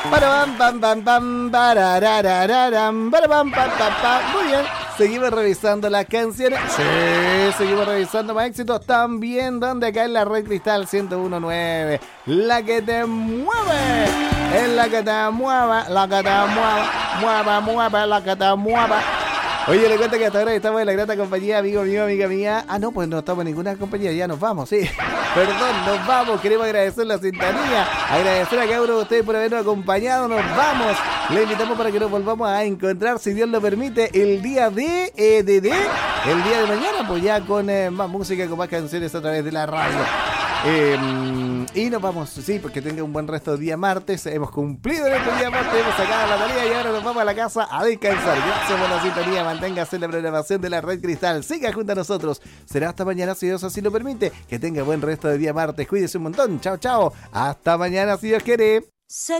Parabam, pam, pam, pam, barararararam, barabam, pam, pam, pam. Muy bien. Seguimos revisando las canciones. Sí, seguimos revisando más éxitos también. Donde acá en la Red Cristal 101.9. La que te mueve. Es la que te mueva. La que te mueva. Mueva, la que te mueva. Oye, le cuento que hasta ahora estamos en la grata compañía, amigo mío, amiga mía. Ah, no, pues no estamos en ninguna compañía, ya nos vamos, sí. Perdón, nos vamos. Queremos agradecer la sintonía, agradecer a cada uno de ustedes por habernos acompañado. Nos vamos. Le invitamos para que nos volvamos a encontrar, si Dios lo permite, el día el día de mañana, pues ya con más música, con más canciones a través de la radio. Y nos vamos, sí, porque tenga un buen resto de día martes. Hemos cumplido en este día martes, hemos sacado la tarea y ahora nos vamos a la casa a descansar. Gracias por la sintonía, manténgase en la programación de la Red Cristal. Siga junto a nosotros. Será hasta mañana, si Dios así lo permite. Que tenga buen resto de día martes. Cuídese un montón. Chao, chao. Hasta mañana, si Dios quiere.